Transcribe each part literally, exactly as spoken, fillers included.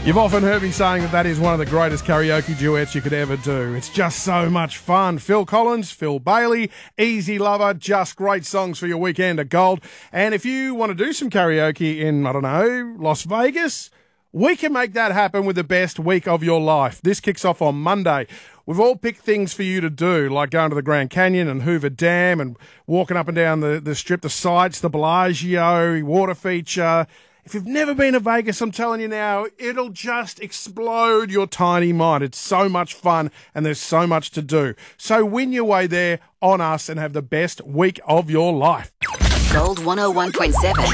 You've often heard me saying that that is one of the greatest karaoke duets you could ever do. It's just so much fun. Phil Collins, Phil Bailey, Easy Lover, just great songs for your weekend at Gold. And if you want to do some karaoke in, I don't know, Las Vegas, we can make that happen with the best week of your life. This kicks off on Monday. We've all picked things for you to do, like going to the Grand Canyon and Hoover Dam and walking up and down the, the strip, the sights, the Bellagio, water feature. If you've never been to Vegas, I'm telling you now, it'll just explode your tiny mind. It's so much fun and there's so much to do. So win your way there on us and have the best week of your life. Gold one oh one point seven.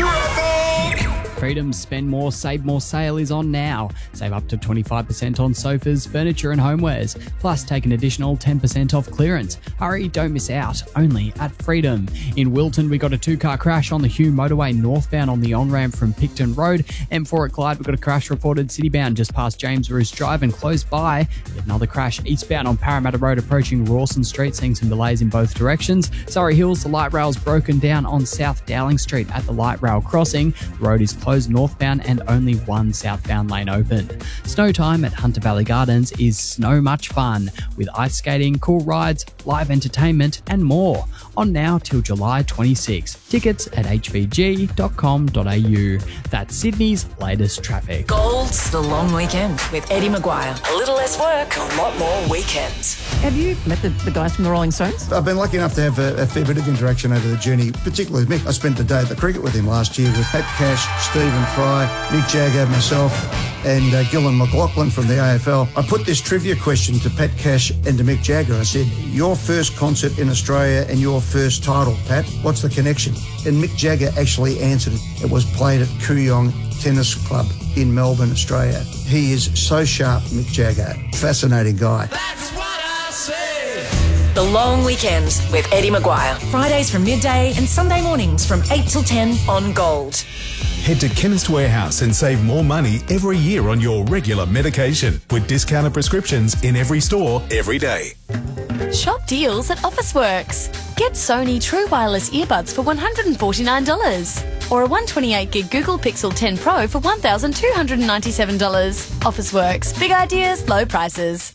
Freedom's Spend More, Save More sale is on now. Save up to twenty-five percent on sofas, furniture and homewares. Plus, take an additional ten percent off clearance. Hurry, don't miss out. Only at Freedom. In Wilton, we got a two-car crash on the Hume Motorway northbound on the on-ramp from Picton Road. M four at Clyde, we got a crash reported citybound just past James Roos Drive and close by. Yet another crash eastbound on Parramatta Road approaching Rawson Street, seeing some delays in both directions. Surrey Hills, the light rail's broken down on South Dowling Street at the light rail crossing. The road is closed northbound and only one southbound lane open. Snow time at Hunter Valley Gardens is snow much fun with ice skating, cool rides, live entertainment and more. On now till July twenty-sixth. Tickets at h v g dot com dot a u. That's Sydney's latest traffic. Gold's The Long Weekend with Eddie Maguire. A little less work, a lot more weekends. Have you met the, the guys from the Rolling Stones? I've been lucky enough to have a, a fair bit of interaction over the journey, particularly with Mick. I spent the day at the cricket with him last year with Pat Cash, Stephen Fry, Mick Jagger, myself, and uh, Gillan McLaughlin from the A F L. I put this trivia question to Pat Cash and to Mick Jagger. I said, your first concert in Australia and your first title, Pat, what's the connection? And Mick Jagger actually answered it. It was played at Kooyong Tennis Club in Melbourne, Australia. He is so sharp, Mick Jagger. Fascinating guy. That's what I say. The Long Weekend with Eddie Maguire. Fridays from midday and Sunday mornings from eight till ten on Gold. Head to Chemist Warehouse and save more money every year on your regular medication with discounted prescriptions in every store every day. Shop deals at Officeworks. Get Sony True Wireless earbuds for one hundred forty-nine dollars or a one twenty-eight gig Google Pixel ten Pro for one thousand two hundred ninety-seven dollars. Officeworks. Big ideas, low prices.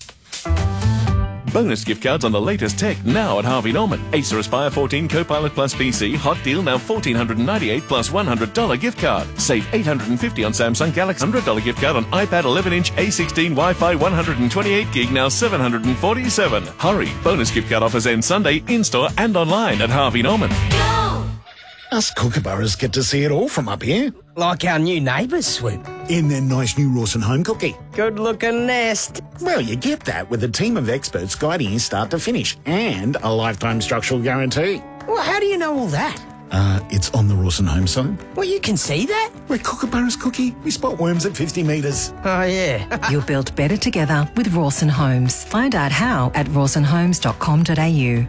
Bonus gift cards on the latest tech now at Harvey Norman. Acer Aspire fourteen Copilot Plus P C, hot deal now one thousand four hundred ninety-eight dollars plus one hundred dollars gift card. Save eight hundred fifty dollars on Samsung Galaxy, one hundred dollars gift card on iPad eleven inch A sixteen Wi-Fi one hundred twenty-eight gig, now seven hundred forty-seven dollars. Hurry, bonus gift card offers end Sunday in-store and online at Harvey Norman. Go! Us kookaburras get to see it all from up here. Like our new neighbours, Swoop. In their nice new Rawson home cookie. Good-looking nest. Well, you get that with a team of experts guiding you start to finish and a lifetime structural guarantee. Well, how do you know all that? Uh, it's on the Rawson home side. Well, you can see that? We're kookaburras, Cookie. We spot worms at fifty metres. Oh, yeah. You're built better together with Rawson Homes. Find out how at rawson homes dot com dot a u.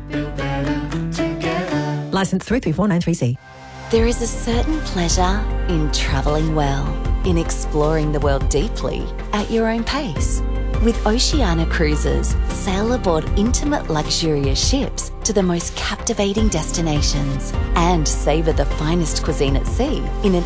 Licence three three four nine three C. There is a certain pleasure in travelling well, in exploring the world deeply at your own pace. With Oceania Cruises, sail aboard intimate luxurious ships to the most captivating destinations and savour the finest cuisine at sea in an